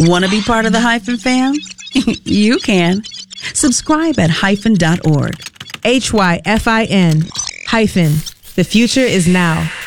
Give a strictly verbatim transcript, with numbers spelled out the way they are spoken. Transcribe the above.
Want to be part of the Hyphen fam? You can. Subscribe at hyphen dot org. H Y F I N hyphen. The future is now.